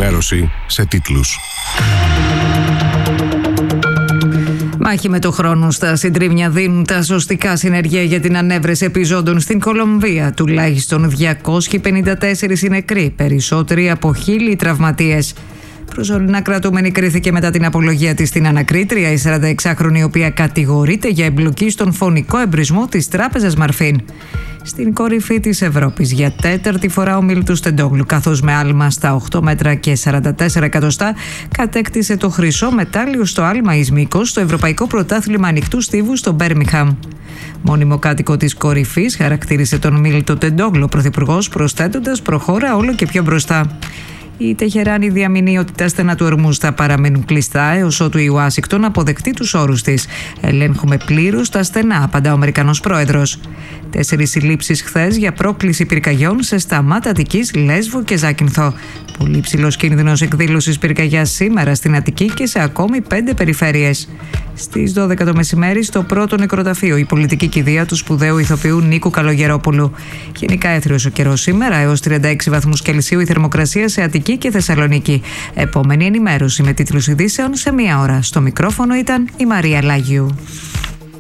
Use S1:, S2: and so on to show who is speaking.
S1: ενημέρωση σε τίτλους.
S2: Μάχη με το χρόνο στα συντρίμμια δίνουν τα σωστικά συνεργεία για την ανέβρεση επιζώντων στην Κολομβία. Τουλάχιστον 254 νεκροί, περισσότεροι από 1.000 τραυματίες. Προσωρινά κρατούμενη κρίθηκε μετά την απολογία της στην ανακρίτρια, η 46χρονη, η οποία κατηγορείται για εμπλοκή στον φωνικό εμπρισμό της τράπεζας Μαρφίν. Στην κορυφή της Ευρώπης για τέταρτη φορά ο Μίλτος Τεντόγλου, καθώς με άλμα στα 8 μέτρα και 44 εκατοστά κατέκτησε το χρυσό μετάλλιο στο άλμα εις μήκος στο Ευρωπαϊκό Πρωτάθλημα Ανοιχτού Στίβου στο Μπέρμιγχαμ. Μόνιμο κάτοικο της κορυφής χαρακτήρισε τον Μίλτο Τεντόγλου ο πρωθυπουργός, προσθέτοντας «προχώρα όλο και πιο μπροστά». Η Τεχεράνη διαμηνύει ότι τα στενά του ορμούς θα παραμένουν κλειστά έως ότου η Ουάσιγκτον αποδεχτεί τους όρους της. «Ελέγχουμε πλήρως τα στενά», απαντά ο Αμερικανός πρόεδρος. 4 συλλήψεις χθες για πρόκληση πυρκαγιών σε Σταμάτα Αττικής, Λέσβο και Ζάκυνθο. Πολύ ψηλός κίνδυνος εκδήλωσης πυρκαγιάς σήμερα στην Αττική και σε ακόμη 5 περιφέρειες. Στις 12 το μεσημέρι, στο πρώτο νεκροταφείο, η πολιτική κηδεία του σπουδαίου ηθοποιού Νίκου Καλογερόπουλου. Γενικά έθριος ο καιρός σήμερα, έως 36 βαθμούς Κελσίου η θερμοκρασία σε Αττική και Θεσσαλονίκη. Επόμενη ενημέρωση με τίτλους ειδήσεων σε 1 ώρα. Στο μικρόφωνο ήταν η Μαρία Λάγιου.